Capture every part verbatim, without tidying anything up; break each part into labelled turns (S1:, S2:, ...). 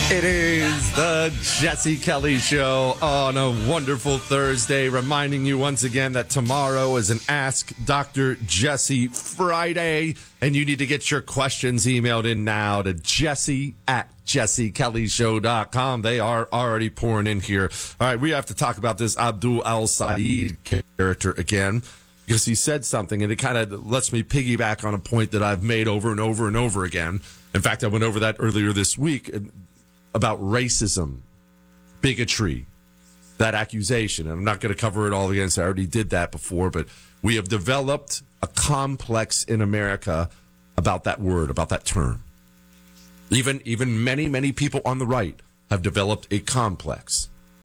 S1: It is the Jesse Kelly Show on a wonderful Thursday, reminding you once again that tomorrow is an Ask Doctor Jesse Friday, and you need to get your questions emailed in now to Jesse at jesse kelly show dot com. They are already pouring in here. All right, we have to talk about this Abdul Al-Said character again, because he said something, and it kind of lets me piggyback on a point that I've made over and over and over again. In fact, I went over that earlier this week about racism, bigotry, that accusation. And I'm not going to cover it all again, so I already did that before, but we have developed a complex in America about that word, about that term. Even, even many, many people on the right have developed a complex.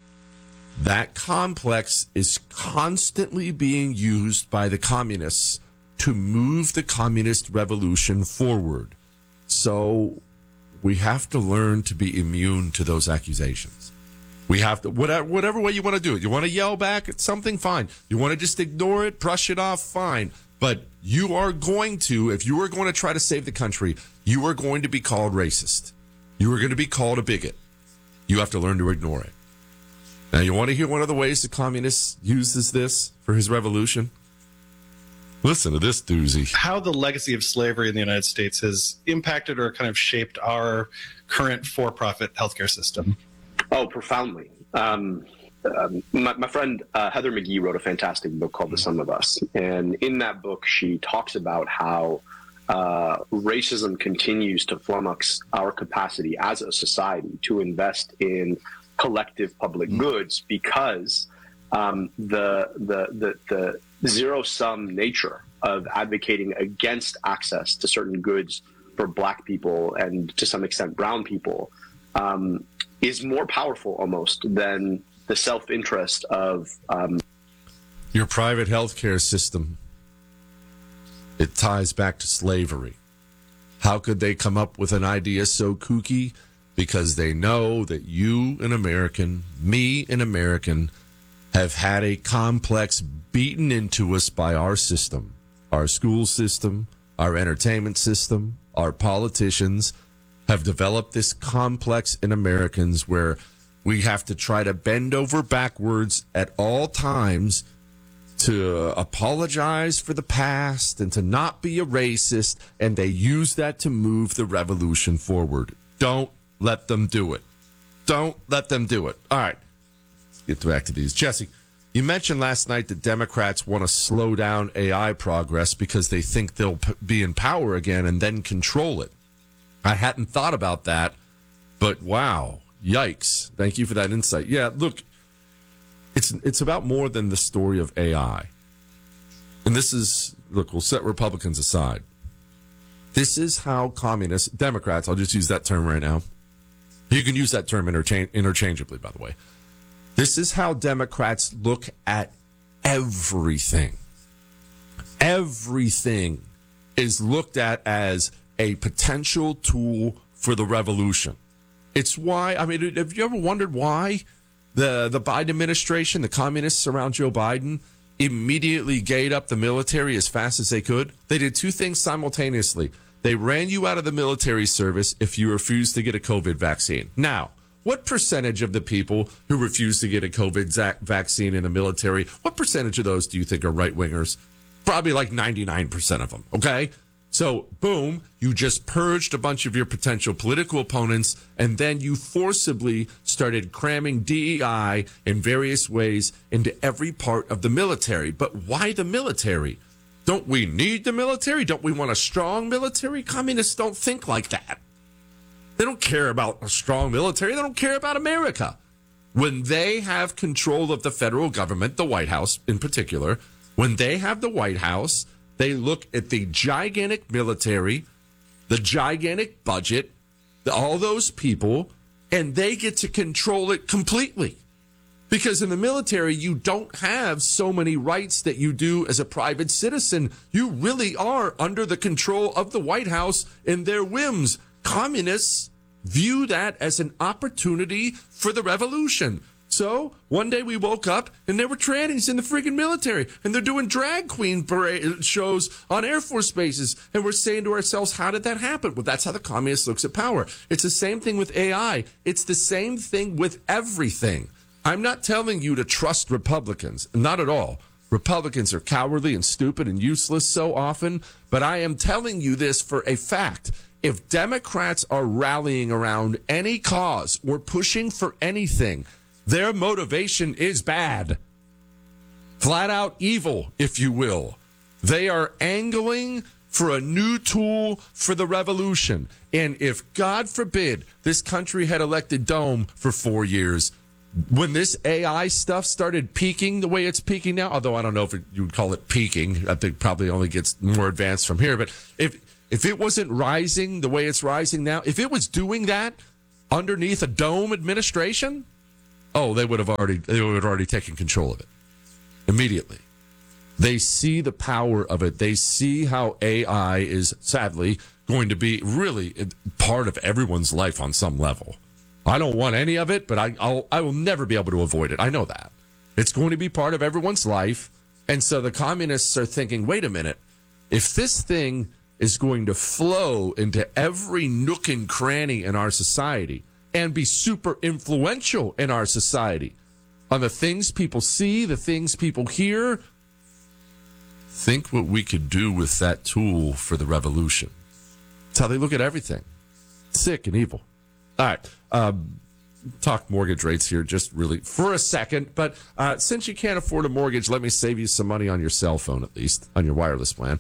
S1: That complex is constantly being used by the communists to move the communist revolution forward. So we have to learn to be immune to those accusations. We have to, whatever, whatever way you want to do it. You want to yell back at something, fine. You want to just ignore it, brush it off, fine. But you are going to, if you are going to try to save the country, you are going to be called racist. You are going to be called a bigot. You have to learn to ignore it. Now, you want to hear one of the ways the communist uses this for his revolution? Listen to this doozy.
S2: How the legacy of slavery in the United States has impacted or kind of shaped our current for-profit healthcare system.
S3: Oh, profoundly. Um, um, my, my friend uh, Heather McGhee wrote a fantastic book called The Sum of Us. And in that book, she talks about how uh, racism continues to flummox our capacity as a society to invest in collective public mm. goods because um, the, the, the, the zero-sum nature of advocating against access to certain goods for Black people and to some extent brown people um, is more powerful almost than the self-interest of um,
S1: your private healthcare system. It ties back to slavery. How could they come up with an idea so kooky? Because they know that you, an American, me, an American, have had a complex beaten into us by our system, our school system, our entertainment system, our politicians have developed this complex in Americans where we have to try to bend over backwards at all times to apologize for the past and to not be a racist, and they use that to move the revolution forward. Don't let them do it. Don't let them do it. All right. Get back to these. Jesse, you mentioned last night that Democrats want to slow down A I progress because they think they'll p- be in power again and then control it. I hadn't thought about that, but wow, yikes. Thank you for that insight. Yeah, look, it's it's about more than the story of A I. And this is, look, we'll set Republicans aside. This is how communists, Democrats, I'll just use that term right now. You can use that term interchange, interchangeably, by the way. This is how Democrats look at everything. Everything is looked at as a potential tool for the revolution. It's why, I mean, have you ever wondered why the, the Biden administration, the communists around Joe Biden, immediately gate up the military as fast as they could? They did two things simultaneously. They ran you out of the military service if you refused to get a COVID vaccine. Now, what percentage of the people who refuse to get a COVID vaccine in the military, what percentage of those do you think are right-wingers? Probably like ninety-nine percent of them, okay? So, boom, you just purged a bunch of your potential political opponents, and then you forcibly started cramming D E I in various ways into every part of the military. But why the military? Don't we need the military? Don't we want a strong military? Communists don't think like that. They don't care about a strong military. They don't care about America. When they have control of the federal government, the White House in particular, when they have the White House, they look at the gigantic military, the gigantic budget, all those people, and they get to control it completely. Because in the military, you don't have so many rights that you do as a private citizen. You really are under the control of the White House and their whims. Communists view that as an opportunity for the revolution. So one day we woke up and there were trannies in the freaking military, and they're doing drag queen parade shows on Air Force bases. And we're saying to ourselves, how did that happen? Well, that's how the communist looks at power. It's the same thing with A I. It's the same thing with everything. I'm not telling you to trust Republicans. Not at all. Republicans are cowardly and stupid and useless so often. But I am telling you this for a fact. If Democrats are rallying around any cause or pushing for anything, their motivation is bad. Flat out evil, if you will. They are angling for a new tool for the revolution. And if, God forbid, this country had elected Dome for four years, when this A I stuff started peaking the way it's peaking now, although I don't know if it, you would call it peaking, I think probably only gets more advanced from here, but if if it wasn't rising the way it's rising now, if it was doing that underneath a Dome administration, oh, they would have already they would have already taken control of it immediately. They see the power of it. They see how A I is sadly going to be really part of everyone's life on some level. I don't want any of it, but I I'll, I will never be able to avoid it. I know that. It's going to be part of everyone's life. And so the communists are thinking, wait a minute, if this thing is going to flow into every nook and cranny in our society and be super influential in our society on the things people see, the things people hear, think what we could do with that tool for the revolution. That's how they look at everything. Sick and evil. All right. Um, talk mortgage rates here just really for a second. But uh, since you can't afford a mortgage, let me save you some money on your cell phone, at least on your wireless plan.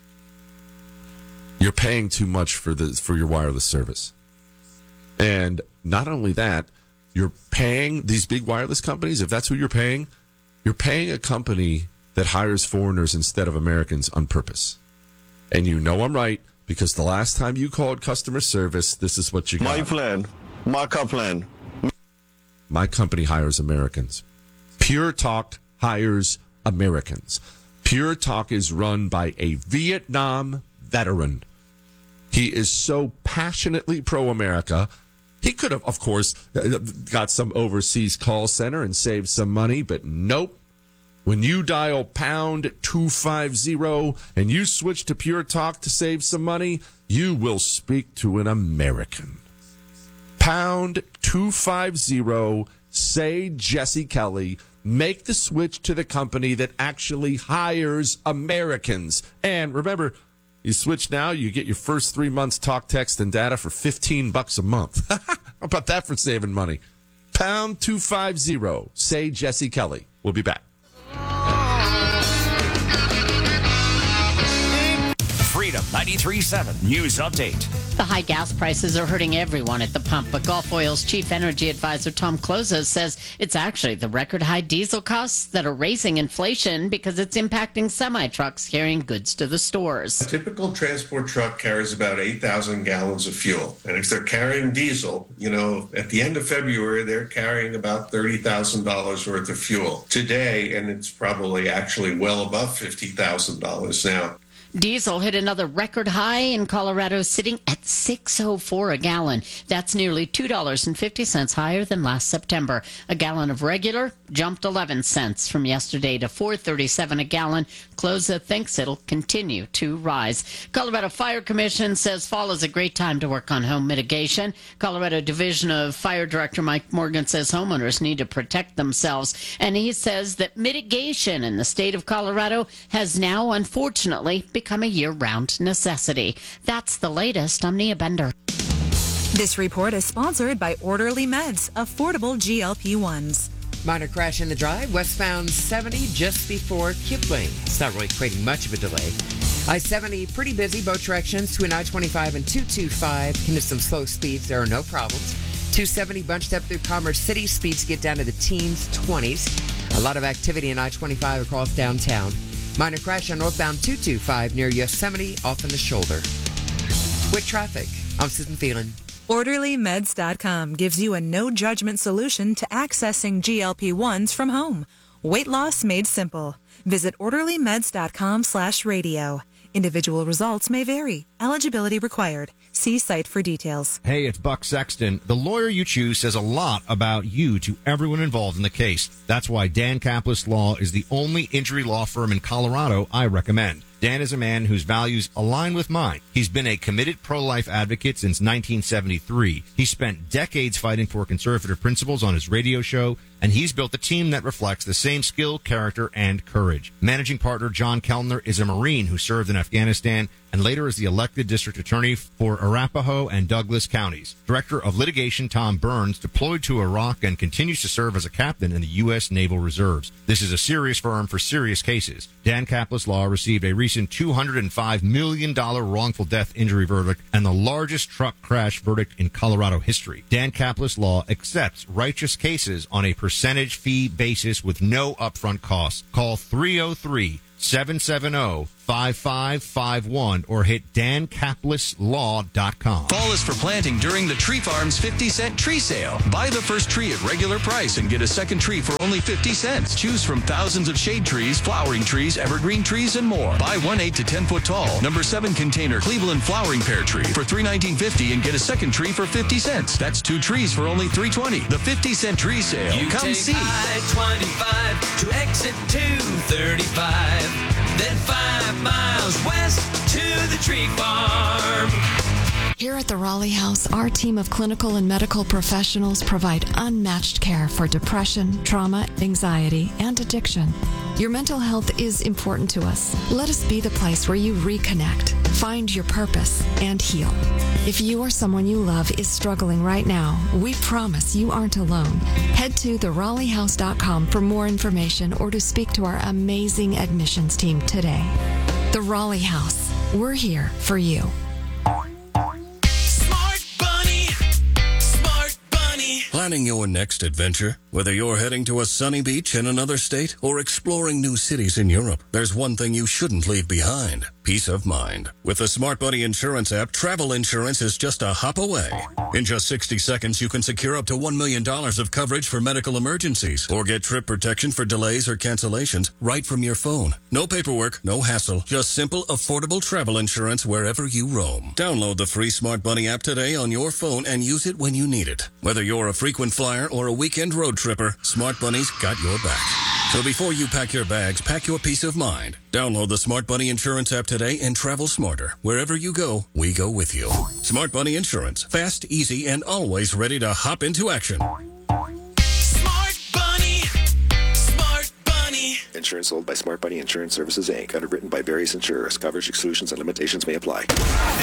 S1: You're paying too much for the for your wireless service. And not only that, you're paying these big wireless companies. If that's who you're paying, you're paying a company that hires foreigners instead of Americans on purpose. And you know I'm right, because the last time you called customer service, this is what you got.
S4: My plan. My car plan.
S1: My company hires Americans. Pure Talk hires Americans. Pure Talk is run by a Vietnam veteran. He is so passionately pro-America. He could have, of course, got some overseas call center and saved some money, but nope. When you dial pound two fifty and you switch to Pure Talk to save some money, you will speak to an American. Pound two fifty, say Jesse Kelly, make the switch to the company that actually hires Americans. And remember, you switch now, you get your first three months talk, text, and data for fifteen bucks a month. How about that for saving money? Pound two fifty, say Jesse Kelly. We'll be back.
S5: Freedom ninety-three point seven News Update.
S6: The high gas prices are hurting everyone at the pump, but Gulf Oil's chief energy advisor Tom Closa says it's actually the record high diesel costs that are raising inflation because it's impacting semi-trucks carrying goods to the stores.
S7: A typical transport truck carries about eight thousand gallons of fuel. And if they're carrying diesel, you know, at the end of February, they're carrying about thirty thousand dollars worth of fuel. Today, and it's probably actually well above fifty thousand dollars now.
S6: Diesel hit another record high in Colorado, sitting at six oh four a gallon. That's nearly two dollars and fifty cents higher than last September. A gallon of regular jumped eleven cents from yesterday to four thirty-seven a gallon. Closa thinks it'll continue to rise. Colorado Fire Commission says fall is a great time to work on home mitigation. Colorado Division of Fire Director Mike Morgan says homeowners need to protect themselves. And he says that mitigation in the state of Colorado has now, unfortunately, become a year-round necessity. That's the latest. I'm Nia Bender.
S8: This report is sponsored by Orderly Meds, affordable G L P ones.
S9: Minor crash in the drive, westbound seventy just before Kipling. It's not really creating much of a delay. I seventy pretty busy both directions between I twenty-five and two twenty-five. Into some slow speeds, there are no problems. two seventy bunched up through Commerce City, speeds get down to the teens, twenties. A lot of activity in I twenty-five across downtown. Minor crash on northbound two twenty-five near Yosemite off in the shoulder. With traffic, I'm Susan Phelan.
S8: Orderly Meds dot com gives you a no-judgment solution to accessing G L P ones from home. Weight loss made simple. Visit Orderly Meds dot com slash radio. Individual results may vary. Eligibility required. See site for details.
S10: Hey, it's Buck Sexton. The lawyer you choose says a lot about you to everyone involved in the case. That's why Dan Kaplis Law is the only injury law firm in Colorado I recommend. Dan is a man whose values align with mine. He's been a committed pro-life advocate since nineteen seventy-three. He spent decades fighting for conservative principles on his radio show, and he's built a team that reflects the same skill, character, and courage. Managing partner John Kellner is a Marine who served in Afghanistan and later is the elected district attorney for Arapahoe and Douglas counties. Director of litigation Tom Burns deployed to Iraq and continues to serve as a captain in the U S Naval Reserves. This is a serious firm for serious cases. Dan Kaplis Law received a recent two hundred five million dollars wrongful death injury verdict and the largest truck crash verdict in Colorado history. Dan Kaplis Law accepts righteous cases on a percentage fee basis with no upfront costs. Call three oh three, seven seven oh, five five five one or hit dan kaplis law dot com.
S11: Fall is for planting during the Tree Farm's fifty cent tree sale. Buy the first tree at regular price and get a second tree for only fifty cents. Choose from thousands of shade trees, flowering trees, evergreen trees, and more. Buy one eight to ten foot tall, number seven container Cleveland flowering pear tree for three nineteen fifty and get a second tree for fifty cents. That's two trees for only three twenty. The fifty cent tree sale.
S12: You
S11: Come
S12: take
S11: see.
S12: I twenty-five to exit two thirty-five, then five miles west to the Tree Farm.
S13: Here at the Raleigh House, our team of clinical and medical professionals provide unmatched care for depression, trauma, anxiety, and addiction. Your mental health is important to us. Let us be the place where you reconnect, find your purpose, and heal. If you or someone you love is struggling right now, we promise you aren't alone. Head to the raleigh house dot com for more information or to speak to our amazing admissions team today. The Raleigh House. We're here for you.
S12: Smart Bunny, Smart Bunny.
S14: Planning your next adventure? Whether you're heading to a sunny beach in another state or exploring new cities in Europe, there's one thing you shouldn't leave behind: peace of mind. With the Smart Bunny Insurance app, travel insurance is just a hop away. In just sixty seconds, you can secure up to one million dollars of coverage for medical emergencies or get trip protection for delays or cancellations right from your phone. No paperwork, no hassle, just simple, affordable travel insurance wherever you roam. Download the free Smart Bunny app today on your phone and use it when you need it. Whether you're a frequent flyer or a weekend road tripper, Smart Bunny's got your back. So before you pack your bags, pack your peace of mind. Download the Smart Bunny Insurance app today and travel smarter. Wherever you go, we go with you. Smart Bunny Insurance. Fast, easy, and always ready to hop into action.
S12: Smart Bunny, Smart Bunny.
S15: Insurance sold by Smart Bunny Insurance Services, Incorporated. Underwritten by various insurers. Coverage exclusions and limitations may apply.